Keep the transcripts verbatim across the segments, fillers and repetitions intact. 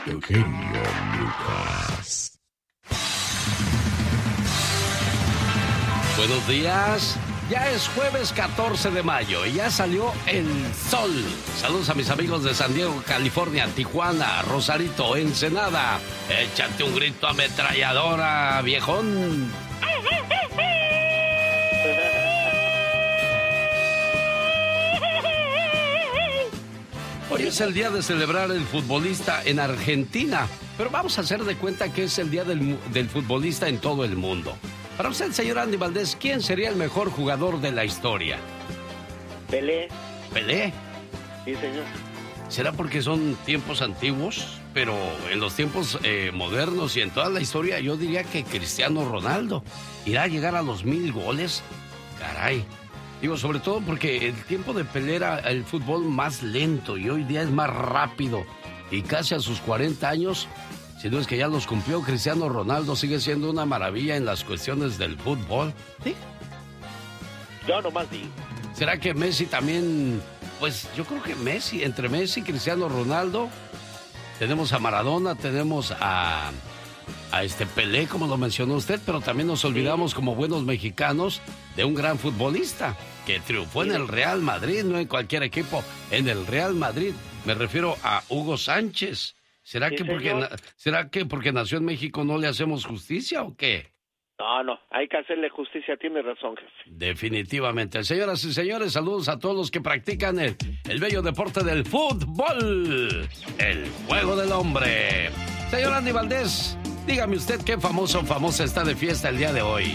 Eugenio Lucas. Buenos días. Ya es jueves catorce de mayo y ya salió el sol. Saludos a mis amigos de San Diego, California, Tijuana, Rosarito, Ensenada. Échate un grito ametralladora, viejón. Hoy es el día de celebrar el futbolista en Argentina, pero vamos a hacer de cuenta que es el día del, del futbolista en todo el mundo. Para usted, señor Andy Valdés, ¿quién sería el mejor jugador de la historia? Pelé. ¿Pelé? Sí, señor. ¿Será porque son tiempos antiguos? Pero en los tiempos eh, modernos y en toda la historia, yo diría que Cristiano Ronaldo irá a llegar a los mil goles. Caray. Digo, sobre todo porque el tiempo de Pelé era el fútbol más lento y hoy día es más rápido. Y casi a sus cuarenta años, si no es que ya los cumplió, Cristiano Ronaldo sigue siendo una maravilla en las cuestiones del fútbol. ¿Sí? Yo nomás digo. ¿Será que Messi también? Pues yo creo que Messi, entre Messi y Cristiano Ronaldo, tenemos a Maradona, tenemos a... a este Pelé, como lo mencionó usted, pero también nos olvidamos, como buenos mexicanos, de un gran futbolista que triunfó en el Real Madrid, no en cualquier equipo, en el Real Madrid. Me refiero a Hugo Sánchez. ¿Será, sí, que porque, na- ¿será que porque nació en México no le hacemos justicia o qué? No, no, hay que hacerle justicia, tiene razón, jefe. Definitivamente. Señoras y señores, saludos a todos los que practican el, el bello deporte del fútbol, el juego del hombre. Señor Andy Valdés, dígame usted qué famoso o famosa está de fiesta el día de hoy.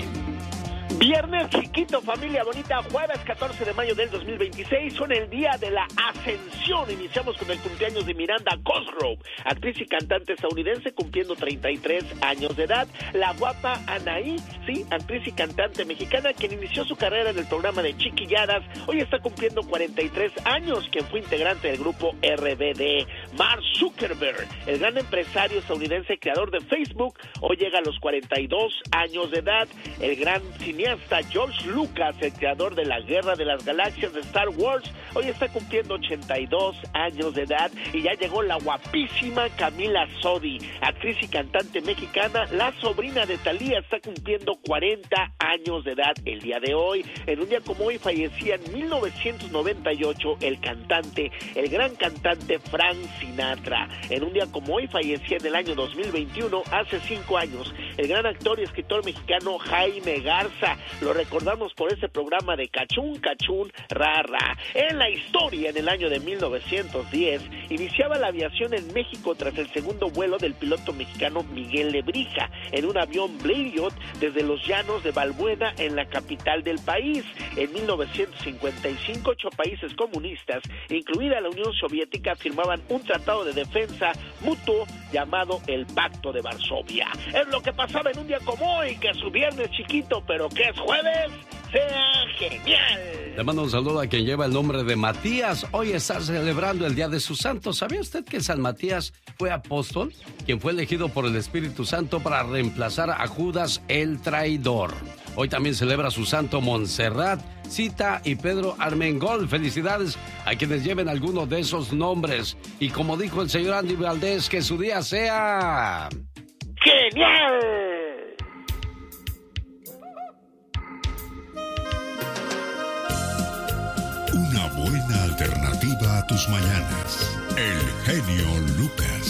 Viernes chiquito, familia bonita, jueves catorce de mayo del dos mil veintiséis, son el día de la ascensión. Iniciamos con el cumpleaños de Miranda Cosgrove, actriz y cantante estadounidense cumpliendo treinta y tres años de edad. La guapa Anaí, sí, actriz y cantante mexicana, quien inició su carrera en el programa de Chiquilladas, hoy está cumpliendo cuarenta y tres años, quien fue integrante del grupo R B D. Mark Zuckerberg, el gran empresario estadounidense creador de Facebook, hoy llega a los cuarenta y dos años de edad. El gran cineasta George Lucas, el creador de la Guerra de las Galaxias de Star Wars, hoy está cumpliendo ochenta y dos años de edad. Y ya llegó la guapísima Camila Sodi, actriz y cantante mexicana, la sobrina de Thalía, está cumpliendo cuarenta años de edad el día de hoy. En un día como hoy fallecía en mil novecientos noventa y ocho el cantante, el gran cantante Frank Sinatra. En un día como hoy fallecía en el año dos mil veintiuno, hace cinco años, el gran actor y escritor mexicano Jaime Garza. Lo recordamos por ese programa de Cachún, Cachún, Ra, Ra. En la historia, en el año de mil novecientos diez, iniciaba la aviación en México tras el segundo vuelo del piloto mexicano Miguel Lebrija, en un avión Blériot desde los llanos de Balbuena en la capital del país. En mil novecientos cincuenta y cinco, ocho países comunistas, incluida la Unión Soviética, firmaban un tratado de defensa mutuo llamado el Pacto de Varsovia. Es lo que pasaba en un día como hoy, que es su viernes chiquito, pero que es jueves, sea genial. Le mando un saludo a quien lleva el nombre de Matías. Hoy está celebrando el Día de sus Santos. ¿Sabía usted que San Matías fue apóstol, quien fue elegido por el Espíritu Santo para reemplazar a Judas el traidor? Hoy también celebra su santo Montserrat, Cita y Pedro Armengol. Felicidades a quienes lleven alguno de esos nombres. Y como dijo el señor Andy Valdés, que su día sea... ¡genial! Una buena alternativa a tus mañanas. El genio Lucas.